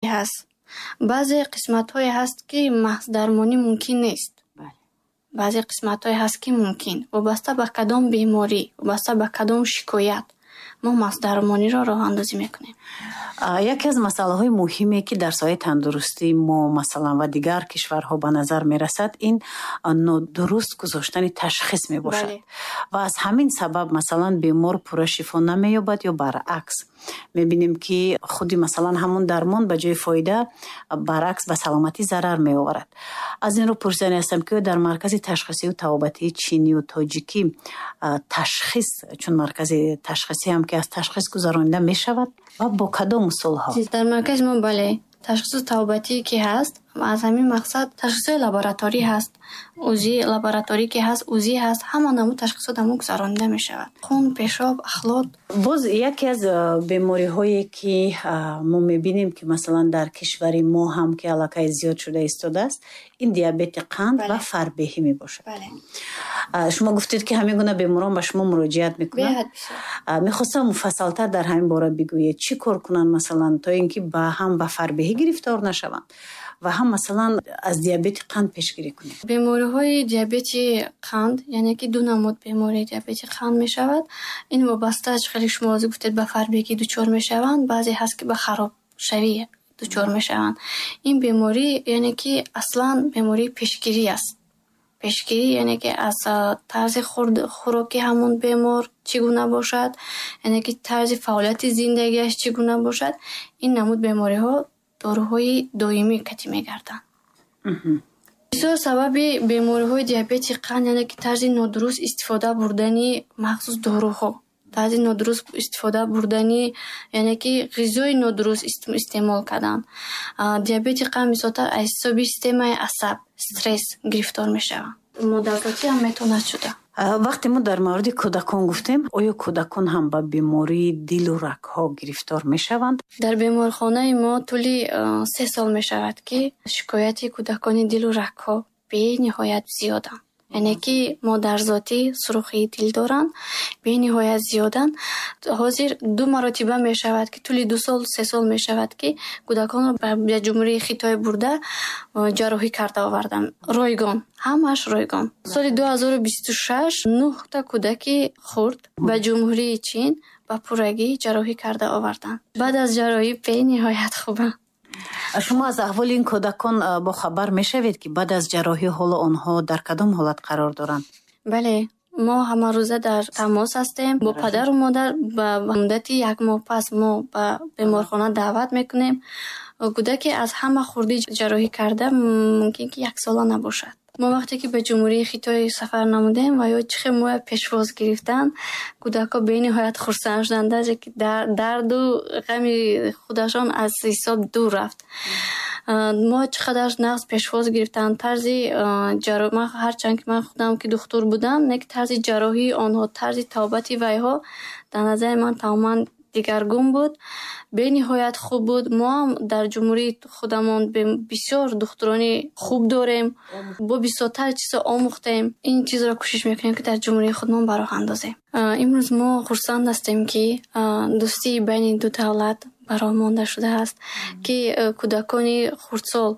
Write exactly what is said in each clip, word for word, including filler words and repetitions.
ҳаст. баъзе қисматҳое ҳаст ки маҳз дармонӣ мумкин нест. баъзе қисматҳое ҳаст ки мумкин. вобаста ба кадом беморӣ, вобаста ба кадом шикоят мо маҳз дармониро роҳандозӣ мекунем. яке аз масъалаҳои муҳиме ки дар соҳаи тандурустӣ мо масалан ва дигар кишварҳо ба назар мерасад, ин нодуруст гузоштани ташхис мебошад. ва аз ҳамин сабаб масалан бемор пурра шифо намеёбад ё баръакс. мебинем ки худи масалан ҳамун дармон ба ҷои фоида баръакс ба саломатӣ зарар меоварад. аз инро пурсида ҳастам ки дар маркази ташхисию табобатии чинию тоҷикӣ ташхис чун маркази ташхисӣ ҳам ки аз ташхис гузаронида мешавад ва бо кадом усулҳо? дар маркази мо бале ташхису табобатӣ ки ҳаст, аз ҳамин мақсад ташхисои лабораторӣ ҳаст, узи лабораторӣ ки ҳаст, узи ҳаст, ҳама намуд ташхисот ҳамо гузаронида мешавад. хун, пешоб, ахлот. боз яке аз бемориҳое ки мо мебинем ки масалан дар кишвари мо ҳам ки аллакай зиёд шуда истодааст, ин диабети қанд ва фарбеҳӣ мебошад. шумо гуфтед ки ҳамин гуна беморон ба шумо муроҷиат мекунанд. мехостам муфассалтар дар ҳамин бора бигӯед чӣ кор кунанд масалан то ин ки ба ҳам ба фарбеҳӣ гирифтор нашаванд ва ҳам масалан аз диабети қанд пешгирӣ кунед. бемориҳои диабети қанд, яъне ки ду намуд бемории диабети қанд мешавад. ин вобаста хеле шумо ҳозир гуфтед ба фарбеҳӣ дучор мешаванд, баъзе ҳаст ки ба харобшавӣ дучор мешаванд. ин беморӣ яъне ки аслан бемории пешгирӣ аст. пешгирӣ яъне ки аз тарзи хӯроки ҳамон бемор чӣ гуна бошад, яъне ки тарзи фаъолияти зиндагиаш чӣ гуна бошад, ин намуд бемориҳо доруҳои доимӣ катӣ мегарданд. бисёр сабаби бемориҳои диабети қанд яъне ки тарзи нодуруст истифода бурдани махсус доруҳо, тарзи нодуруст истифода бурдани яъне ки ғизои нодуруст истеъмол кардан. диабети қанд мисолтар аз ҳисоби системаи асаб, стресс гирифтор мешаванд. модарзотӣ ҳам метавонад шуда. вақте мо дар мавриди кӯдакон гуфтем, оё кӯдакон ҳам ба бемории дилу рагҳо гирифтор мешаванд? дар беморхонаи мо тӯли се сол мешавад ки шикояти кӯдакони дилу рагҳо бениҳоят зиёданд. яъне ки модарзотӣ сурухии дил доранд, бениҳоят зиёданд. ҳозир ду маротиба мешавад ки тӯли ду сол се сол мешавад ки кӯдаконро ба ҷумҳурии Хитой бурда ҷарроҳӣ карда оварданд. ройгон, ҳамаш ройгон. соли ду ҳазору бисту шаш нӯҳта кӯдаки хурд ба ҷумҳурии Чин ба пуррагӣ ҷарроҳӣ карда оварданд. баъд аз ҷарроҳӣ бениҳоят хубанд. шумо аз аҳволи ин кӯдакон бо хабар мешавед ки баъд аз ҷарроҳӣ ҳоло онҳо дар кадом ҳолат қарор доранд? бале, мо ҳамарӯза дар тамос ҳастем. бо падару модар ба муддати як моҳ пас мо ба беморхона даъват мекунем. кӯдаке аз ҳама хурдӣ ҷарроҳӣ карда мумкин ки яксола набошад. мо вақте ки ба ҷумҳурии Хитой сафар намудем ва ё чихе моя пешвоз гирифтан, кӯдако бениҳоят хурсанд шуданд, дарже ки дарду ғами худашон аз ҳисоб дур рафт. мо чӣ қадар нағз пешвоз гирифтанд, тарзи ҷарроҳӣ, ман ҳарчанд ки ман худам ки духтур будам, не ки тарзи ҷарроҳии онҳо, тарзи табобати вайҳо дар назари ман тамоман дигаргун буд, бениҳоят хуб буд. мо ҳам дар ҷумҳурии худамон бисёр духтурони хуб дорем, бо бисёртар чизо омӯхтем. ин чизро кӯшиш мекунем ки дар ҷумҳурии худмон ба роҳ андозем. имрӯз мо хурсанд ҳастем ки дӯстии байни ду давлат ба роҳ монда шудааст, ки кӯдакони хурдсол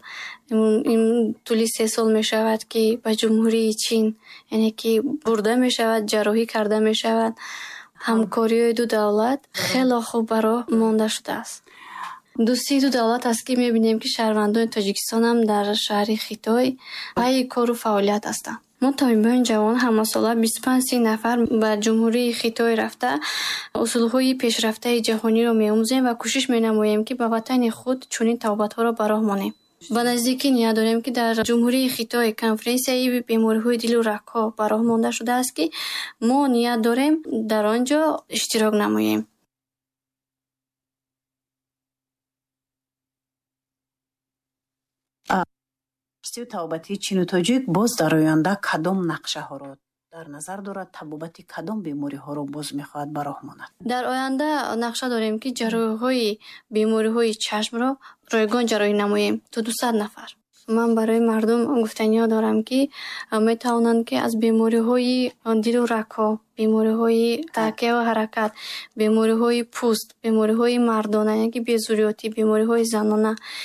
тӯли се сол мешавад ки ба ҷумҳурии Чин яъне ки бурда мешавад, ҷарроҳӣ карда мешавад. ҳамкориҳои ду давлат хеле хуб ба роҳ монда шудааст. дӯстии ду давлат аст ки мебинем ки шаҳрвандони Тоҷикистон ҳам дар шаҳри Хитой пайи кору фаъолият ҳастанд. мо табибони ҷавон ҳамасола бисту панҷ си нафар ба ҷумҳурии Хитой рафта усулҳои пешрафтаи ҷаҳониро меомӯзем ва кӯшиш менамоем ки ба ватани худ чунин табобатҳоро ба роҳ монем. ба наздикӣ ният дорем ки дар ҷумҳурии Хитой конференсияи бемориҳои дилу рагҳо ба роҳ монда шудааст ки мо ният дорем дар он ҷо иштирок намоем. Институти табобатии Чину Тоҷик боз дар оянда кадом нақшаҳоро дар назар дорад? Табобати кадом бемориҳоро боз мехоҳад ба роҳ монад? дар оянда нақша дорем ки ҷарроҳиҳои бемориҳои чашмро ройгон ҷарроҳӣ намоем то дусад нафар. ман барои мардум гуфтаниё дорам, ки метавонанд ки аз бемориҳои дилу рагҳо, бемориҳои такяу ҳаракат, бемориҳои пӯст, бемориҳои мардона, яки безурётӣ, бемориҳои занона,